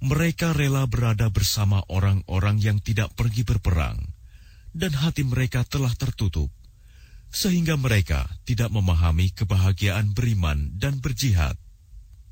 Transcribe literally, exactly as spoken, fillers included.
Mereka rela berada bersama orang-orang yang tidak pergi berperang, dan hati mereka telah tertutup, sehingga mereka tidak memahami kebahagiaan beriman dan berjihad.